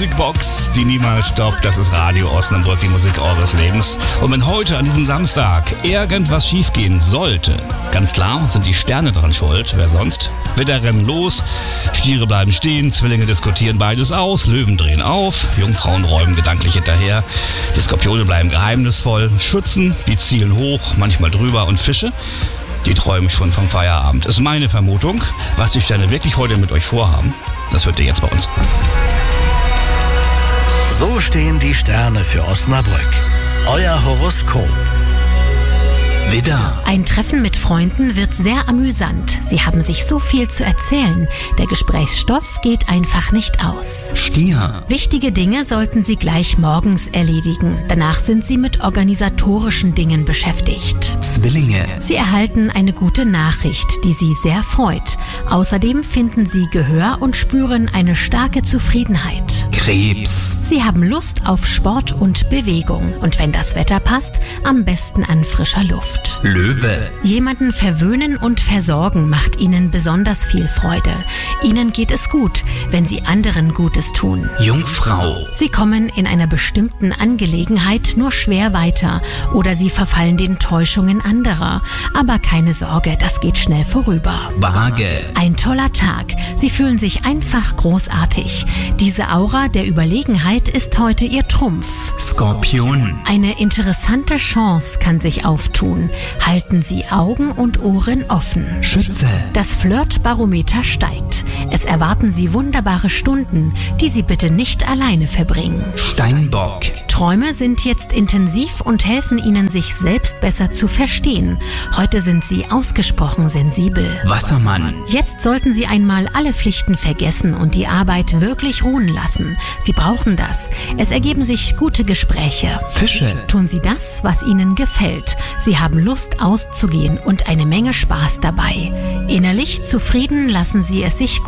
Musikbox, die niemals stoppt. Das ist Radio Osnabrück, die Musik eures Lebens. Und wenn heute an diesem Samstag irgendwas schiefgehen sollte, ganz klar sind die Sterne dran schuld. Wer sonst? Widder rennen los, Stiere bleiben stehen, Zwillinge diskutieren beides aus, Löwen drehen auf, Jungfrauen räumen gedanklich hinterher, die Skorpione bleiben geheimnisvoll, Schützen, die zielen hoch, manchmal drüber und Fische, die träumen schon vom Feierabend. Ist meine Vermutung. Was die Sterne wirklich heute mit euch vorhaben, das hört ihr jetzt bei uns. So stehen die Sterne für Osnabrück. Euer Horoskop. Widder. Ein Treffen mit Freunden wird sehr amüsant. Sie haben sich so viel zu erzählen. Der Gesprächsstoff geht einfach nicht aus. Stier. Wichtige Dinge sollten Sie gleich morgens erledigen. Danach sind Sie mit organisatorischen Dingen beschäftigt. Zwillinge. Sie erhalten eine gute Nachricht, die Sie sehr freut. Außerdem finden Sie Gehör und spüren eine starke Zufriedenheit. Krebs. Sie haben Lust auf Sport und Bewegung. Und wenn das Wetter passt, am besten an frischer Luft. Löwe. Jemanden verwöhnen und versorgen macht Ihnen besonders viel Freude. Ihnen geht es gut, wenn Sie anderen Gutes tun. Jungfrau. Sie kommen in einer bestimmten Angelegenheit nur schwer weiter oder Sie verfallen den Täuschungen anderer. Aber keine Sorge, das geht schnell vorüber. Waage. Ein toller Tag. Sie fühlen sich einfach großartig. Diese Aura der Überlegenheit ist heute Ihr Trumpf. Skorpion. Eine interessante Chance kann sich auftun. Halten Sie Augen und Ohren offen. Schütze. Das Flirtbarometer steigt. Es erwarten Sie wunderbare Stunden, die Sie bitte nicht alleine verbringen. Steinbock. Träume sind jetzt intensiv und helfen Ihnen, sich selbst besser zu verstehen. Heute sind Sie ausgesprochen sensibel. Wassermann. Jetzt sollten Sie einmal alle Pflichten vergessen und die Arbeit wirklich ruhen lassen. Sie brauchen das. Es ergeben sich gute Gespräche. Fische. Tun Sie das, was Ihnen gefällt. Sie haben Lust auszugehen und eine Menge Spaß dabei. Innerlich zufrieden lassen Sie es sich